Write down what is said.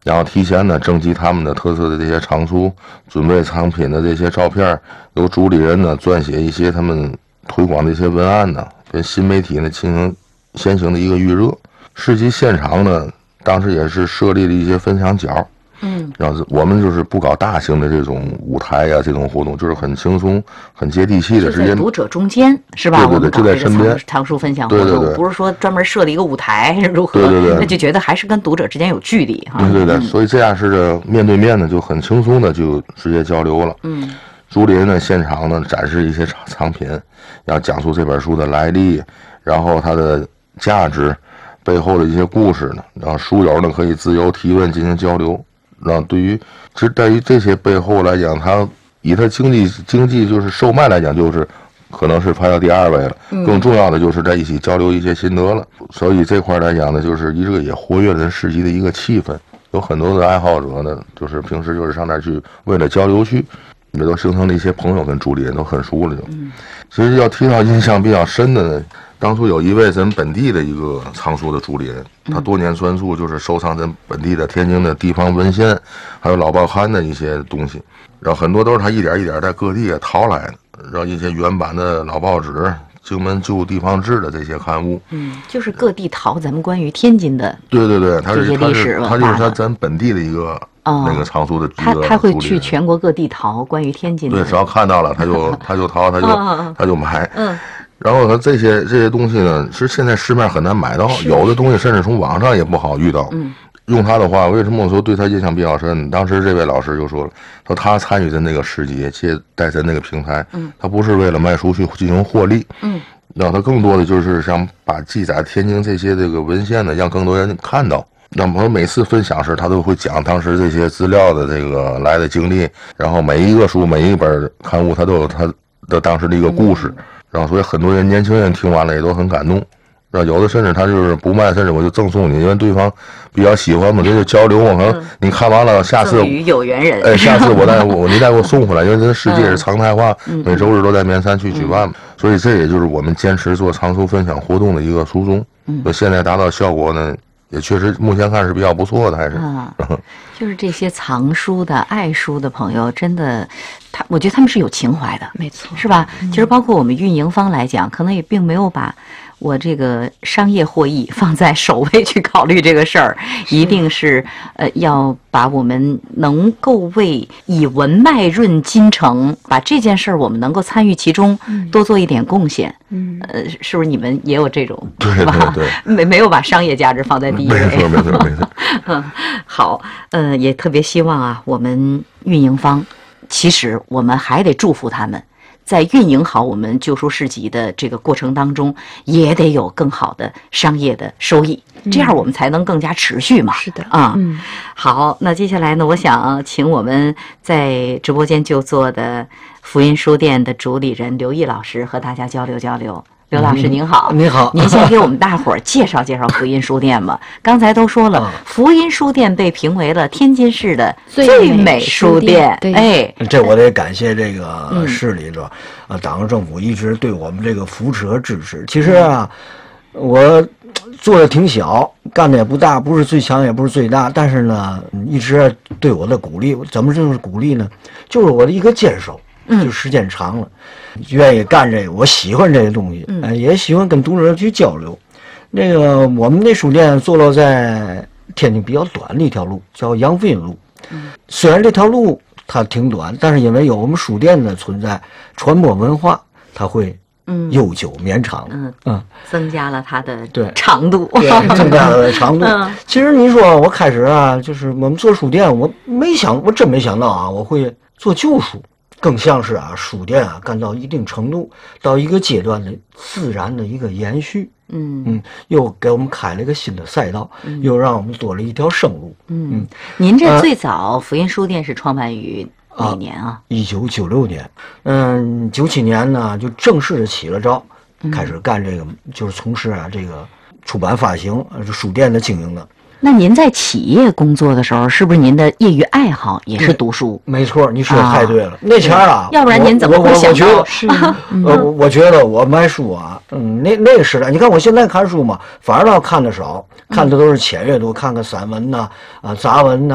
然后提前呢征集他们的特色的这些藏书，准备藏品的这些照片，由主理人呢撰写一些他们推广的一些文案呢，跟新媒体呢进行先行的一个预热。市集现场呢，当时也是设立了一些分享角。然后我们就是不搞大型的这种舞台呀，这种活动，就是很轻松、很接地气的时间。 就在读者中间是吧？ 对对对，就在身边。 藏书分享活动， 对对对， 不是说专门设立一个舞台如何？ 对对对， 那就觉得还是跟读者之间有距离哈。 对对对，所以这样式的面对面呢，就很轻松的就直接交流了。主理人呢现场呢展示一些藏品，要讲述这本书的来历，然后它的价值背后的一些故事呢，然后书友呢可以自由提问进行交流。然后对于这些背后来讲，它以它经济就是售卖来讲，就是可能是排到第2位了。更重要的就是在一起交流一些心得了。所以这块来讲呢，就是这个也活跃了市集的一个气氛。有很多的爱好者呢，就是平时就是上那儿去为了交流去，也都形成了一些朋友，跟主理人都很熟了就。其实要提到印象比较深的呢，当初有一位咱本地的一个藏书的主理人，他多年专注就是收藏咱本地的天津的地方文献，还有老报刊的一些东西，然后很多都是他一点一点在各地也淘来的，然后一些原版的老报纸、荆门旧地方志的这些刊物， 就是各地淘咱们关于天津的， 对对对，他就是咱本地的一个那个藏书的， 他会去全国各地淘关于天津的， 对，只要看到了他就淘，他就买，然后他这些东西呢，是现在市面很难买到，有的东西甚至从网上也不好遇到。用他的话，为什么我说对他印象比较深？当时这位老师就说他参与的那个市集，带在那个平台，他不是为了卖书去进行获利，然后他更多的就是想把记载天津这些这个文献呢，让更多人看到。那么每次分享时，他都会讲当时这些资料的这个来的经历，然后每一个书、每一本刊物，他都有他的当时的一个故事。然后所以很多年轻人听完了也都很感动。然后有的甚至他就是不卖，甚至我就赠送你，因为对方比较喜欢嘛，这就交流嘛。可能你看完了，下次有缘人， 下次你再给我送回来，因为这世界是常态化，每周日都在绵山去举办嘛。所以这也就是我们坚持做藏书分享活动的一个初衷。现在达到效果呢，也确实目前看是比较不错的，还是。 就是这些藏书的、爱书的朋友，真的，我觉得他们是有情怀的， 没错， 是吧？其实包括我们运营方来讲，可能也并没有把我这个商业获益放在首位去考虑这个事儿，一定是要把我们能够为以文脉润京城，把这件事儿我们能够参与其中，多做一点贡献。是不是你们也有这种？ 对对对，没有把商业价值放在第一位。 没错。 好，也特别希望啊，我们运营方，其实我们还得祝福他们。在运营好我们旧书市集的这个过程当中，也得有更好的商业的收益，这样我们才能更加持续嘛。 是的好，那接下来呢，我想请我们在直播间就坐的福音书店的主理人刘毅老师和大家交流交流。刘老师您好。 您好， 您先给我们大伙儿介绍介绍福音书店吧。刚才都说了，福音书店被评为了天津市的最美书店。 这我得感谢这个市里头党和政府一直对我们这个扶持和支持。其实啊，我做的挺小，干的也不大，不是最强也不是最大，但是呢，一直对我的鼓励。怎么就是鼓励呢？就是我的一个坚守。就时间长了，愿意干这个，我喜欢这个东西，也喜欢跟读者去交流。那个我们那书店坐落在天津比较短的一条路，叫杨福荫路。虽然这条路它挺短，但是因为有我们书店的存在，传播文化，它会悠久绵长。 增加了它的长度， 增加了长度。其实你说我开始啊，就是我们做书店，我真没想到啊，我会做旧书。更像是啊，书店啊，干到一定程度，到一个阶段的自然的一个延续。又给我们开了一个新的赛道，又让我们多了一条生路。 您这最早福音书店是创办于哪年啊 ？1996年。97年呢就正式的起了招，开始干这个，就是从事啊这个出版发行书店的经营的。 那您在企业工作的时候，是不是您的业余爱好也是读书？ 没错，你说的太对了。那前啊， 要不然您怎么会想到是？ 我觉得我买书啊，那个时代，你看我现在看书嘛，反而倒看的少，看的都是浅阅读，看看散文呐，杂文呐。